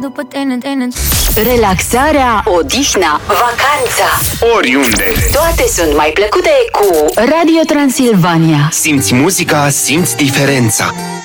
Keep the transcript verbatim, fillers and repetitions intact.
după tine, tine. Relaxarea, odihna, vacanța, oriunde. toate sunt mai plăcute cu Radio Transilvania. Simți muzica, simți diferența.